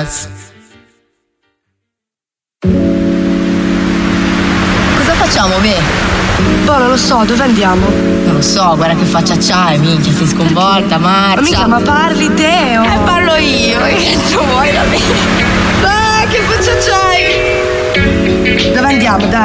Dance. Cosa facciamo, Beh? Boh, non lo so, dove andiamo? Non lo so, guarda che faccia c'hai, minchia, sei sconvolta, marcia. Ma mica, ma parli te o? Parlo io, che cazzo vuoi?